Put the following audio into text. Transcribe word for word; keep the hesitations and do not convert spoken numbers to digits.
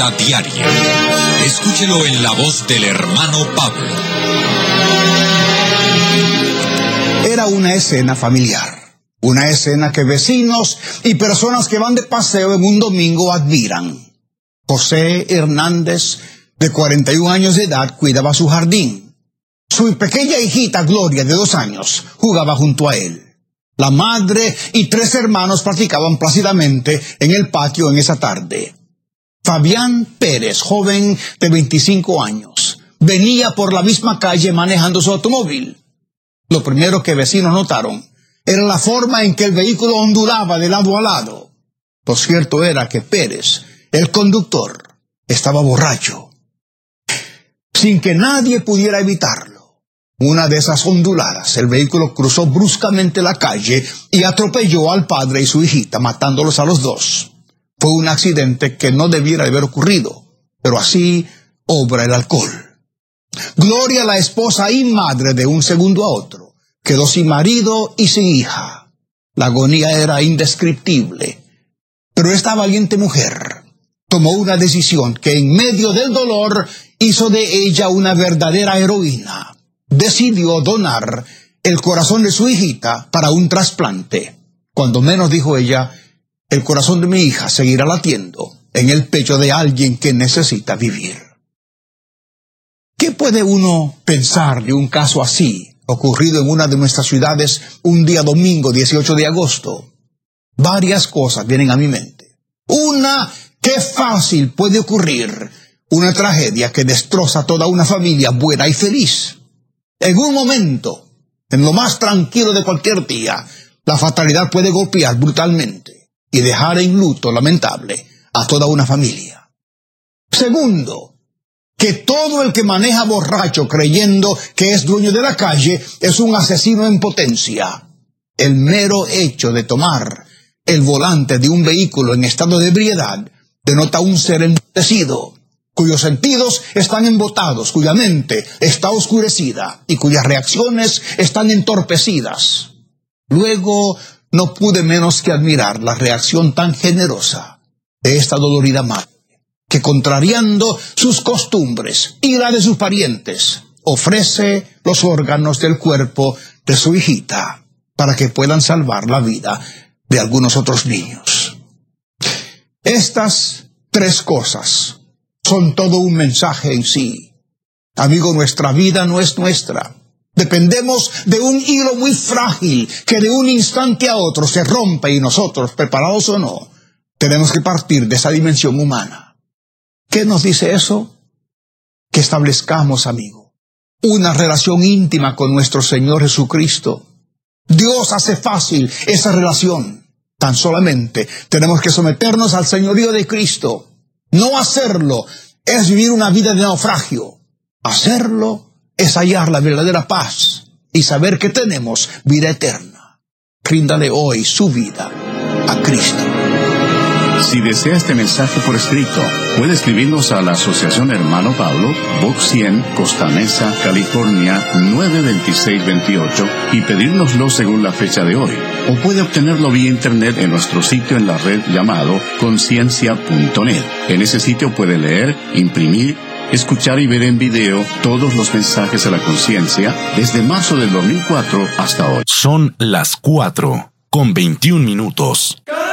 vida diaria. Escúchelo en la voz del hermano Pablo. Era una escena familiar. Una escena que vecinos y personas que van de paseo en un domingo admiran. José Hernández, de cuarenta y un años de edad, cuidaba su jardín. Su pequeña hijita, Gloria, de dos años, jugaba junto a él. La madre y tres hermanos practicaban plácidamente en el patio en esa tarde. Fabián Pérez, joven de veinticinco años, venía por la misma calle manejando su automóvil. Lo primero que vecinos notaron era la forma en que el vehículo ondulaba de lado a lado. Lo cierto era que Pérez, el conductor, estaba borracho. Sin que nadie pudiera evitarlo, una de esas onduladas, el vehículo cruzó bruscamente la calle y atropelló al padre y su hijita, matándolos a los dos. Fue un accidente que no debiera haber ocurrido, pero así obra el alcohol. Gloria, la esposa y madre de un segundo a otro, quedó sin marido y sin hija. La agonía era indescriptible, pero esta valiente mujer tomó una decisión que en medio del dolor hizo de ella una verdadera heroína. Decidió donar el corazón de su hijita para un trasplante. Cuando menos, dijo ella, el corazón de mi hija seguirá latiendo en el pecho de alguien que necesita vivir. ¿Qué puede uno pensar de un caso así, ocurrido en una de nuestras ciudades un día domingo dieciocho de agosto? Varias cosas vienen a mi mente. Una, qué fácil puede ocurrir una tragedia que destroza toda una familia buena y feliz. En un momento, en lo más tranquilo de cualquier día, la fatalidad puede golpear brutalmente y dejar en luto lamentable a toda una familia. Segundo, que todo el que maneja borracho creyendo que es dueño de la calle es un asesino en potencia. El mero hecho de tomar el volante de un vehículo en estado de ebriedad denota un ser enmudecido, cuyos sentidos están embotados, cuya mente está oscurecida y cuyas reacciones están entorpecidas. Luego, no pude menos que admirar la reacción tan generosa de esta dolorida madre, que contrariando sus costumbres y la de sus parientes, ofrece los órganos del cuerpo de su hijita para que puedan salvar la vida de algunos otros niños. Estas tres cosas son todo un mensaje en sí. Amigo, nuestra vida no es nuestra. Dependemos de un hilo muy frágil que de un instante a otro se rompe y nosotros, preparados o no, tenemos que partir de esa dimensión humana. ¿Qué nos dice eso? Que establezcamos, amigo, una relación íntima con nuestro Señor Jesucristo. Dios hace fácil esa relación. Tan solamente tenemos que someternos al señorío de Cristo. No hacerlo es vivir una vida de naufragio. Hacerlo es hallar la verdadera paz y saber que tenemos vida eterna. Ríndale hoy su vida a Cristo. Si desea este mensaje por escrito, puede escribirnos a la Asociación Hermano Pablo, Box cien, Costa Mesa, California, nueve dos seis dos ocho, y pedírnoslo según la fecha de hoy. O puede obtenerlo vía internet en nuestro sitio en la red llamado conciencia punto net. En ese sitio puede leer, imprimir, escuchar y ver en video todos los mensajes a la conciencia desde marzo del dos mil cuatro hasta hoy. Son las cuatro con veintiún minutos.